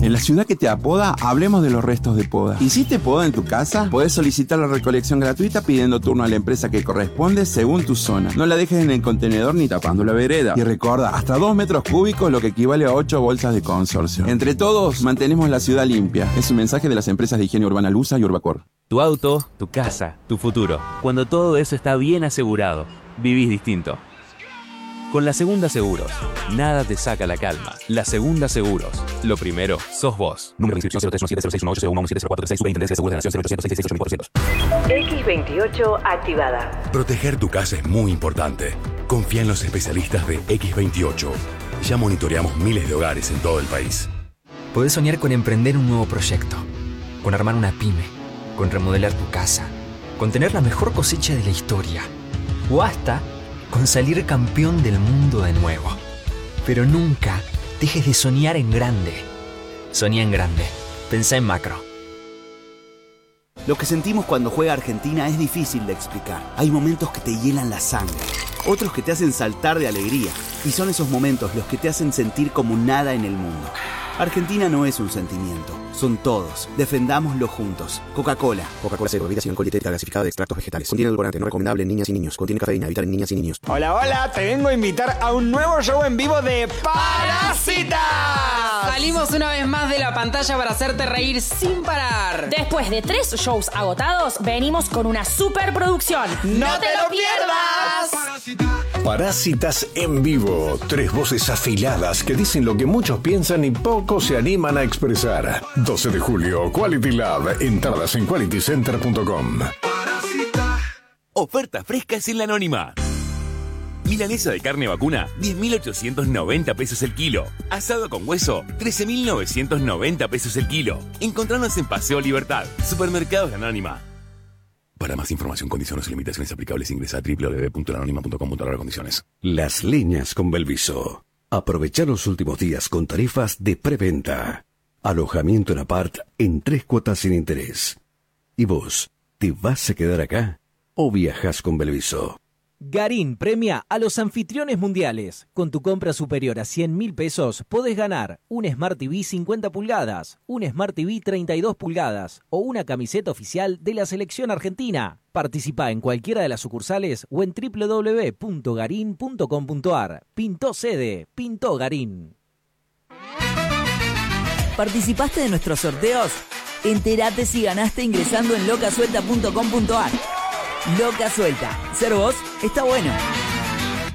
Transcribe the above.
En la ciudad que te apoda, hablemos de los restos de poda. ¿Hiciste poda en tu casa? Podés solicitar la recolección gratuita pidiendo turno a la empresa que corresponde según tu zona. No la dejes en el contenedor ni tapando la vereda. Y recuerda, hasta 2 metros cúbicos, lo que equivale a 8 bolsas de consorcio. Entre todos, mantenemos la ciudad limpia. Es un mensaje de las empresas de higiene urbana Lusa y Urbacor. Tu auto, tu casa, tu futuro. Cuando todo eso está bien asegurado, vivís distinto. Con La Segunda Seguros, nada te saca la calma. La Segunda Seguros. Lo primero, sos vos. Número de inscripción 0317061801170436 Superintendencia de Seguros de Nación 0800 X28 activada. Proteger tu casa es muy importante. Confía en los especialistas de X28. Ya monitoreamos miles de hogares en todo el país. Podés soñar con emprender un nuevo proyecto, con armar una pyme, con remodelar tu casa, con tener la mejor cosecha de la historia, o hasta con salir campeón del mundo de nuevo. Pero nunca dejes de soñar en grande. Soñá en grande. Pensá en macro. Lo que sentimos cuando juega Argentina es difícil de explicar. Hay momentos que te hielan la sangre, otros que te hacen saltar de alegría. Y son esos momentos los que te hacen sentir como nada en el mundo. Argentina no es un sentimiento, son todos. Defendámoslo juntos. Coca-Cola. Coca-Cola Cero, bebida sin alcohol, dietética gasificada de extractos vegetales. Contiene edulcorante, no recomendable en niñas y niños. Contiene cafeína, evitar en niñas y niños. Hola, hola, te vengo a invitar a un nuevo show en vivo de Parásitas. Salimos una vez más de la pantalla para hacerte reír sin parar. Después de 3 shows agotados, venimos con una superproducción. ¡No te lo pierdas! Parásitas en vivo. 3 voces afiladas que dicen lo que muchos piensan y pocos se animan a expresar. 12 de julio, Quality Lab. Entradas en qualitycenter.com. Ofertas frescas en La Anónima. Milanesa de carne vacuna, 10.890 pesos el kilo. Asado con hueso, 13.990 pesos el kilo. Encontranos en Paseo Libertad, Supermercados La Anónima. Para más información, condiciones y limitaciones aplicables, ingresa a www.lanonima.com.ar/condiciones. Las líneas con Belviso. Aprovecha los últimos días con tarifas de preventa. Alojamiento en apart en 3 cuotas sin interés. ¿Y vos, te vas a quedar acá o viajas con Belviso? Garín premia a los anfitriones mundiales. Con tu compra superior a 100.000 pesos, podés ganar un Smart TV 50 pulgadas, un Smart TV 32 pulgadas o una camiseta oficial de la selección argentina. Participá en cualquiera de las sucursales o en www.garin.com.ar. Pintó sede, pintó Garín. ¿Participaste de nuestros sorteos? Entérate si ganaste ingresando en locasuelta.com.ar. Loca Suelta. Ser vos está bueno.